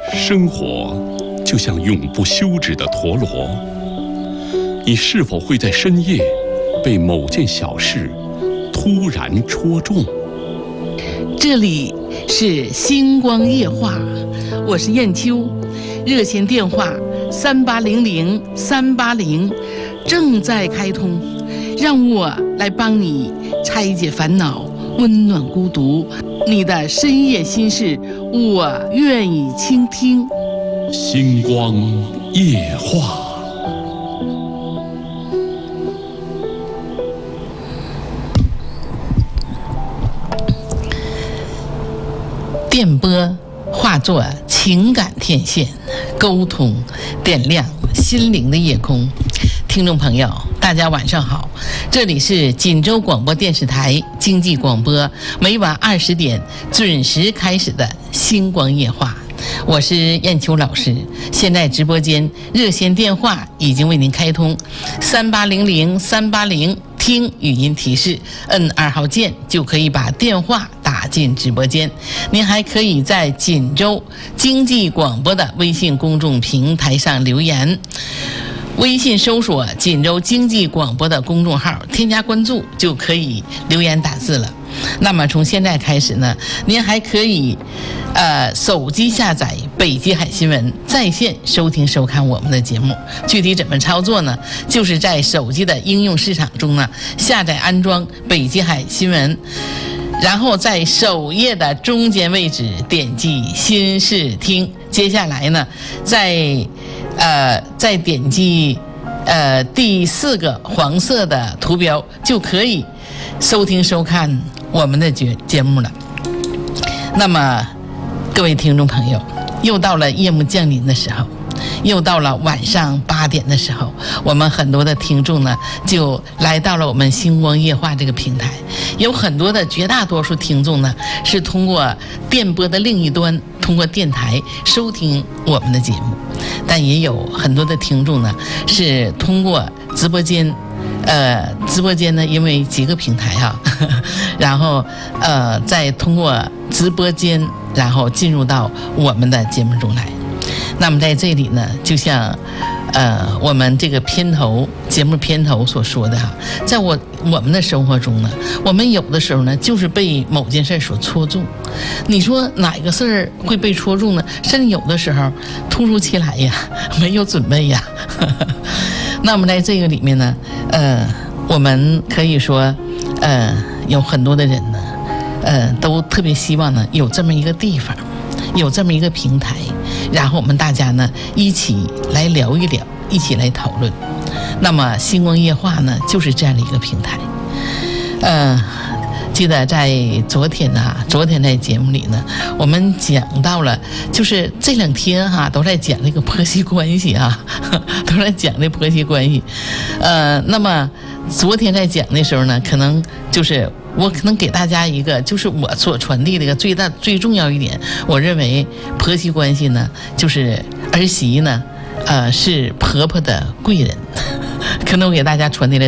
生活就像永不休止的陀螺，你是否会在深夜被某件小事突然戳中？ 这里是星光夜话，我是燕秋，热线电话3800-380正在开通，让我来帮你拆解烦恼，温暖孤独，你的深夜心事，我愿意倾听。 星光夜话。 电波化作情感天线，沟通点亮心灵的夜空。听众朋友，大家晚上好，这里是锦州广播电视台经济广播，每晚20点准时开始的星光夜话。我是燕秋老师，现在直播间热线电话已经为您开通，3800-380，听语音提示，摁2号键就可以把电话打进直播间。您还可以在锦州经济广播的微信公众平台上留言，微信搜索锦州经济广播的公众号，添加关注就可以留言打字了。那么从现在开始呢，您还可以手机下载北极海新闻，在线收听收看我们的节目。具体怎么操作呢？就是在手机的应用市场中呢，下载安装北极海新闻，然后在首页的中间位置点击新视听，接下来呢再点击第4个黄色的图标，就可以收听收看我们的节目了。那么各位听众朋友，又到了夜幕降临的时候，又到了晚上8点的时候，我们很多的听众呢就来到了我们星光夜话这个平台。有很多的绝大多数听众呢是通过电波的另一端，通过电台收听我们的节目，但也有很多的听众呢是通过直播间。直播间呢，因为几个平台然后再通过直播间，然后进入到我们的节目中来。那么在这里呢，就像我们这个节目片头所说的在我们的生活中呢，我们有的时候呢就是被某件事所戳中。你说哪个事儿会被戳中呢？甚至有的时候突如其来呀，没有准备呀。那么在这个里面呢，我们可以说，有很多的人呢，都特别希望呢有这么一个地方，有这么一个平台，然后我们大家呢一起来聊一聊，一起来讨论。那么星光夜话呢就是这样的一个平台。记得在昨天在节目里呢，我们讲到了，就是这2天都在讲这个婆媳关系都在讲这婆媳关系。那么昨天在讲的时候呢，可能就是我可能给大家一个，就是我所传递的一个最重要一点，我认为婆媳关系呢，就是儿媳呢，是婆婆的贵人。可能我给大家传递了